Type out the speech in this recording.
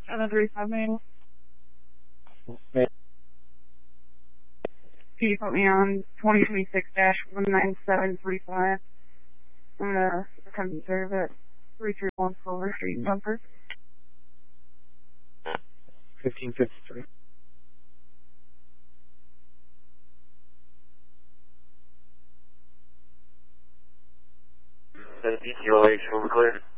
735 main. May- Can you put me on 2026-19735? I'm gonna come to serve at 331 Silver Street, Bumper. 1553. DQLH, over clear.